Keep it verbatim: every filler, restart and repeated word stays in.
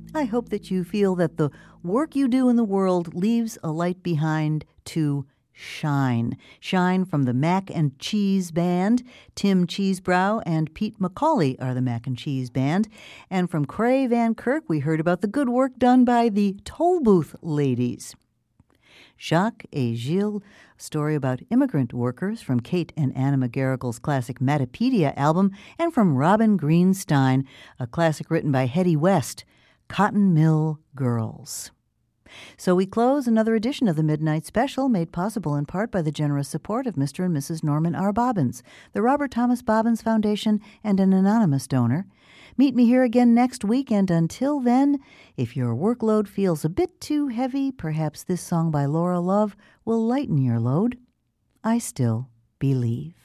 I hope that you feel that the work you do in the world leaves a light behind to shine. Shine from the Mac and Cheese Band. Tim Cheesebrow and Pete McCauley are the Mac and Cheese Band. And from Cray Van Kirk, we heard about the good work done by the Toll Booth Ladies. Jacques et Gilles, a story about immigrant workers from Kate and Anna McGarrigle's classic Matapedia album, and from Robin Greenstein, a classic written by Hetty West, Cotton Mill Girls. So we close another edition of the Midnight Special, made possible in part by the generous support of Mister and Missus Norman R. Bobbins, the Robert Thomas Bobbins Foundation, and an anonymous donor. Meet me here again next week, and until then, if your workload feels a bit too heavy, perhaps this song by Laura Love will lighten your load. I still believe.